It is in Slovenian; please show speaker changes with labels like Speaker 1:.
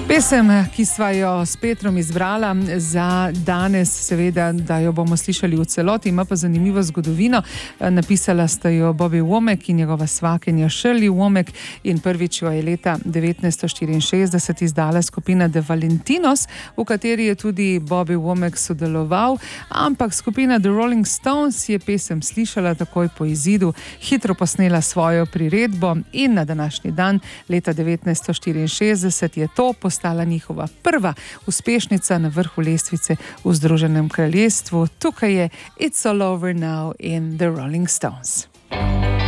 Speaker 1: Pesem, ki sva jo s Petrom izbrala za danes, seveda, da jo bomo slišali v celoti, ima pa zanimivo zgodovino. Napisala sta jo Bobby Womack in njegova svakinja Shirley Womack in prvič jo je leta 1964 izdala skupina The Valentinos, v kateri je tudi Bobby Womack sodeloval, ampak skupina The Rolling Stones je pesem slišala takoj po izidu, hitro posnela svojo priredbo in na današnji dan, leta 1964, je to postala njihova prva uspešnica na vrhu lestvice v Združenem kraljestvu. Tukaj je It's All Over Now in The Rolling Stones.